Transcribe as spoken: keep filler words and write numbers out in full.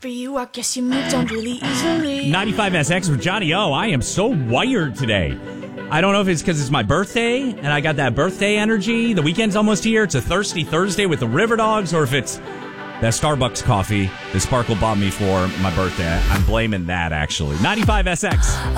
for you. I guess you moved on really easily. ninety-five S X with Johnny O. I am so wired today. I don't know if it's because it's my birthday and I got that birthday energy. The weekend's almost here. It's a thirsty Thursday with the River Dogs, or if it's that Starbucks coffee that Sparkle bought me for my birthday. I'm blaming that, actually. ninety-five S X.